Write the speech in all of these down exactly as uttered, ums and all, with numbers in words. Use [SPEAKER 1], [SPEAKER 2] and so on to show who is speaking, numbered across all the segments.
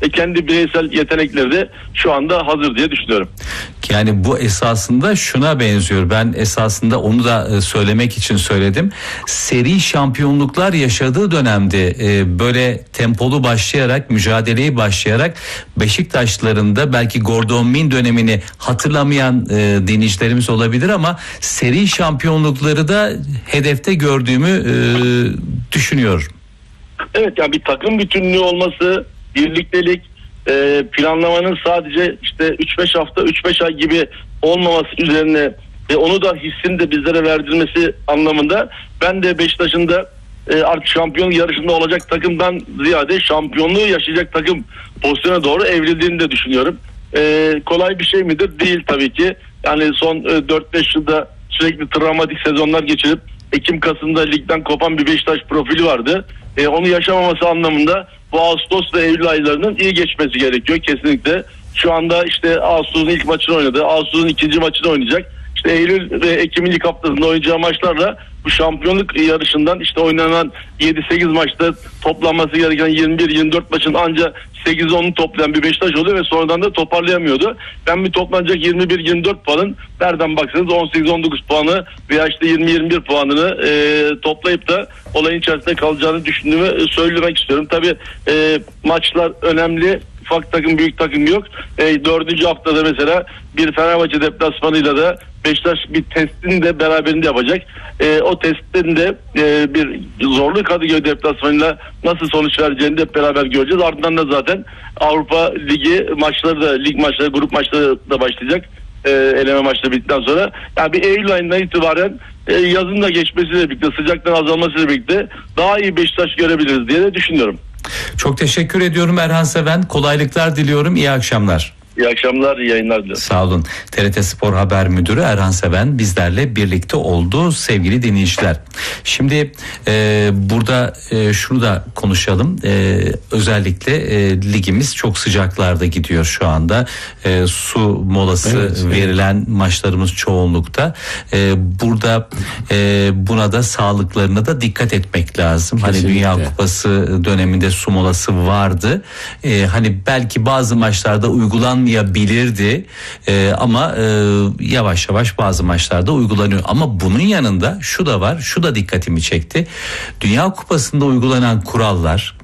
[SPEAKER 1] e, kendi bireysel yetenekleri de şu anda hazır diye düşünüyorum.
[SPEAKER 2] Yani bu esasında şuna benziyor. Ben esasında onu da söylemek için söyledim. Seri şampiyonluklar yaşadığı dönemde e, böyle tempolu başlayarak, mücadeleyi başlayarak Beşiktaşların da belki Gordon Min dönemini hatırlamayan e, dinleyicilerimiz olabilir ama seri şampiyonlukları da hedefte gördüğümü e, düşünüyorum.
[SPEAKER 1] Evet, yani bir takım bütünlüğü olması, birliktelik, e, planlamanın sadece işte üç beş hafta, üç beş ay gibi olmaması üzerine ve onu da hissini de bizlere verdirmesi anlamında ben de Beşiktaş'ın da e, artık şampiyon yarışında olacak takımdan ziyade şampiyonluğu yaşayacak takım pozisyona doğru evrildiğini de düşünüyorum. E, kolay bir şey midir? Değil tabii ki. Yani son e, dört beş yılda sürekli travmatik sezonlar geçirip Ekim-Kasım'da ligden kopan bir Beşiktaş profili vardı. E, onu yaşamaması anlamında bu Ağustos ve Eylül aylarının iyi geçmesi gerekiyor kesinlikle. Şu anda işte Ağustos'un ilk maçını oynadı. Ağustos'un ikinci maçını oynayacak. İşte Eylül ve Ekim'in ilk haftasında oynayacağı maçlarla bu şampiyonluk yarışından işte oynanan yedi sekiz maçta toplanması gereken yirmi bir yirmi dört maçın ancak sekiz onunu toplayan bir Beşiktaş oluyor ve sonradan da toparlayamıyordu. Ben bir toplanacak yirmi bir yirmi dört puanın nereden baksanız on sekiz on dokuz puanı veya işte yirmi yirmi bir puanını e, toplayıp da olayın içerisinde kalacağını düşündüğümü söylemek istiyorum. Tabii e, maçlar önemli. Ufak takım büyük takım yok. E, dördüncü haftada mesela bir Fenerbahçe deplasmanıyla da Beşiktaş bir testini de beraberinde yapacak. E, o testin de e, bir zorlu Kadıköy deplasmanıyla nasıl sonuç vereceğini de hep beraber göreceğiz. Ardından da zaten Avrupa Ligi maçları da, lig maçları, grup maçları da başlayacak. E, eleme maçları bittikten sonra. Yani bir Eylül ayından itibaren e, yazın da geçmesiyle birlikte, sıcakların azalmasıyla birlikte daha iyi Beşiktaş görebiliriz diye de düşünüyorum.
[SPEAKER 2] Çok teşekkür ediyorum Erhan Seven. Kolaylıklar diliyorum. İyi akşamlar.
[SPEAKER 1] İyi akşamlar, iyi yayınlar diliyorum.
[SPEAKER 2] Sağ olun. T R T Spor Haber Müdürü Erhan Seven bizlerle birlikte oldu sevgili dinleyiciler. Şimdi e, burada e, şunu da konuşalım. E, özellikle e, ligimiz çok sıcaklarda gidiyor şu anda. E, su molası evet, verilen evet. maçlarımız çoğunlukta. E, burada e, buna da sağlıklarına da dikkat etmek lazım. Kesinlikle. Hani Dünya Kupası döneminde su molası vardı. E, hani belki bazı maçlarda uygulan yapılabilirdi ee, ama e, yavaş yavaş bazı maçlarda uygulanıyor. Ama bunun yanında şu da var, şu da dikkatimi çekti. Dünya Kupası'nda uygulanan kurallar,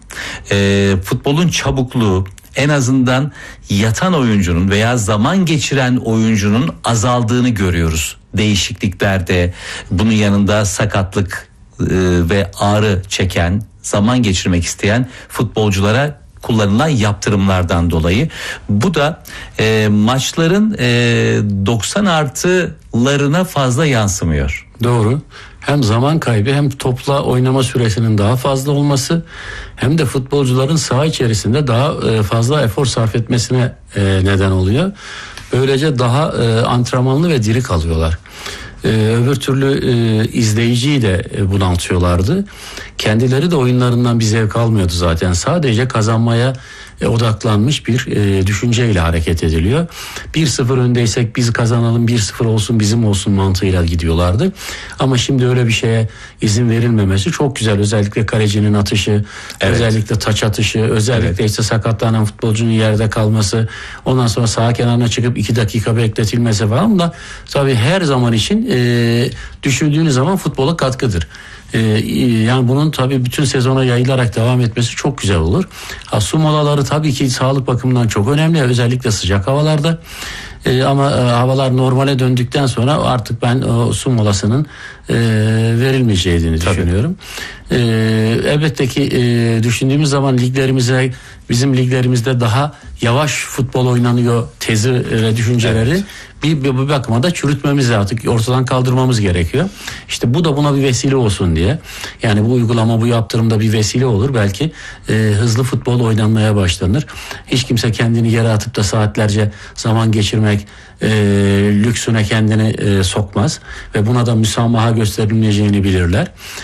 [SPEAKER 2] e, futbolun çabukluğu, en azından yatan oyuncunun veya zaman geçiren oyuncunun azaldığını görüyoruz. Değişikliklerde, bunun yanında sakatlık e, ve ağrı çeken, zaman geçirmek isteyen futbolculara kullanılan yaptırımlardan dolayı. Bu da e, maçların e, doksan artılarına fazla yansımıyor.
[SPEAKER 3] Doğru. Hem zaman kaybı hem topla oynama süresinin daha fazla olması hem de futbolcuların saha içerisinde daha e, fazla efor sarf etmesine e, neden oluyor. Böylece daha e, antrenmanlı ve diri kalıyorlar. Ee, öbür türlü e, izleyiciyi de e, bunaltıyorlardı. Kendileri de oyunlarından bir zevk almıyordu zaten. Sadece kazanmaya e, odaklanmış bir e, düşünceyle hareket ediliyor. bir sıfır öndeysek biz kazanalım, bir sıfır olsun bizim olsun mantığıyla gidiyorlardı. Ama şimdi öyle bir şeye izin verilmemesi çok güzel. Özellikle kalecinin atışı, evet. özellikle taç atışı, özellikle evet. işte sakatlanan futbolcunun yerde kalması, ondan sonra saha kenarına çıkıp iki dakika bekletilmesi falan da tabii her zaman için e, düşündüğünüz zaman futbola katkıdır. Ee, yani bunun tabii bütün sezona yayılarak devam etmesi çok güzel olur. Ha, su molaları tabii ki sağlık bakımından çok önemli, özellikle sıcak havalarda. Ee, ama e, havalar normale döndükten sonra artık ben o su molasının e, verilmeyeceğini tabii. düşünüyorum. E, elbette ki e, düşündüğümüz zaman liglerimize, bizim liglerimizde daha yavaş futbol oynanıyor tezi ve düşünceleri evet. bir, bir, bir bakıma da çürütmemiz artık ortadan kaldırmamız gerekiyor. İşte bu da buna bir vesile olsun diye. Yani bu uygulama, bu yaptırımda bir vesile olur. Belki e, hızlı futbol oynanmaya başlanır. Hiç kimse kendini yere atıp da saatlerce zaman geçirmek e, lüksüne kendini e, sokmaz. Ve buna da müsamaha gösterilmeyeceğini bilirler.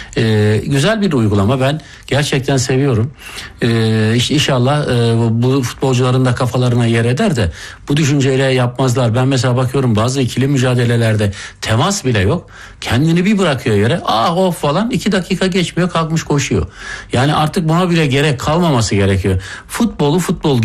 [SPEAKER 3] E, güzel bir uygulama. Ben gerçekten seviyorum. E, işte inşallah e, bu futbolcuların da kafalarına yer eder de bu düşünceyle yapmazlar. Ben mesela bakıyorum bazı ikili mücadelelerde temas bile yok. Kendini bir bırakıyor yere. Ah of falan, iki dakika geçmiyor, kalkmış koşuyor. Yani artık buna bile gerek kalmaması gerekiyor. Futbolu futbol